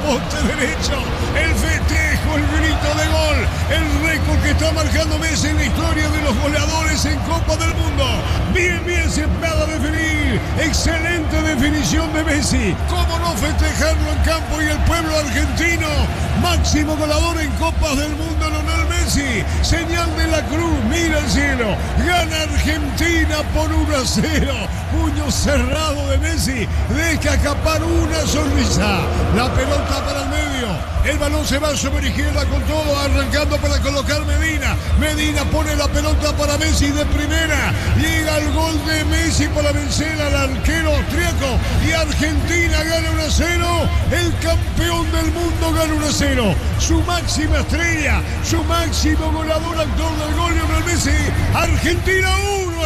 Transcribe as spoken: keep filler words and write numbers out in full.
poste derecho, el festejo, el grito de gol, el récord que está marcando Messi en la historia de los goleadores en Copa del Mundo. Bien, bien se para definir, excelente definición de Messi. ¿Cómo no festejarlo en campo y el pueblo argentino? Máximo goleador en Copas del Mundo, Lionel Messi. Señal de la cruz, mira el cielo. Gana Argentina por uno a cero. Puño cerrado de Messi, deja escapar una sonrisa. La pelota para el medio. El balón se va sobre izquierda con todo, arrancando para colocar Medina. Medina pone la pelota para Messi de primera. Llega el gol de Messi para vencer al arquero austriaco. Y Argentina gana uno a cero. El campeón del mundo gana uno a cero. Su máxima estrella, su máximo goleador, actor del gol, Lionel Messi. Argentina uno.